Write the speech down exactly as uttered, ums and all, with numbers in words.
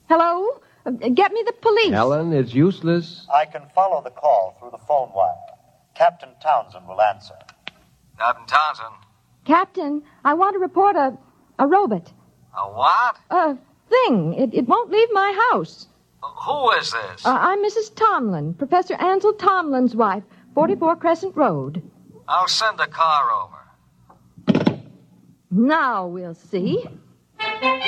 Hello? Uh, Get me the police. Helen, it's useless. I can follow the call through the phone wire. Captain Townsend will answer. Captain Townsend. Captain, I want to report a, a robot. A what? A thing. It, it won't leave my house. Who is this? Uh, I'm Missus Tomlin, Professor Ansel Tomlin's wife, forty-four Crescent Road. I'll send a car over. Now we'll see.